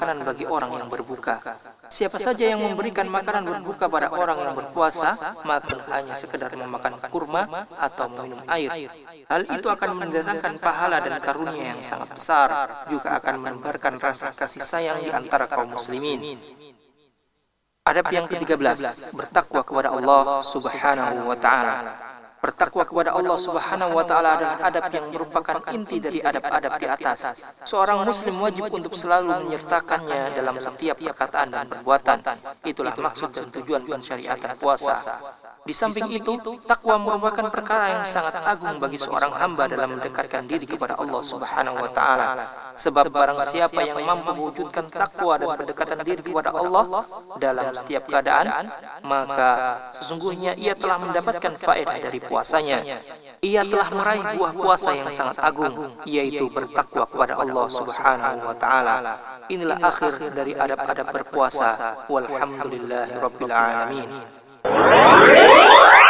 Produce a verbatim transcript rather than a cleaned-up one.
makanan bagi orang yang berbuka. Siapa saja yang memberikan makanan berbuka pada orang yang berpuasa, maka hanya sekedar memakan kurma atau meminum air. Hal itu akan mendatangkan pahala dan karunia yang sangat besar, juga akan menebarkan rasa kasih sayang di antara kaum muslimin. Adab yang ketiga belas, bertakwa kepada Allah Subhanahu wa Ta'ala. Bertakwa kepada Allah Subhanahu wa Ta'ala adalah adab yang merupakan inti dari adab-adab di atas. Seorang muslim wajib untuk selalu menyertakannya dalam setiap perkataan dan perbuatan. Itulah maksud dan tujuan pensyariatan puasa. Di samping itu, takwa merupakan perkara yang sangat agung bagi seorang hamba dalam mendekatkan diri kepada Allah Subhanahu wa Ta'ala. Sebab barang siapa yang mampu mewujudkan takwa dan pendekatan diri kepada Allah dalam setiap keadaan, maka sesungguhnya ia telah mendapatkan faedah dari puasanya. Ia telah meraih buah puasa yang sangat agung, yaitu bertakwa kepada Allah Subhanahu wa Ta'ala. Inilah akhir dari adab-adab berpuasa. Walhamdulillahirabbil alamin.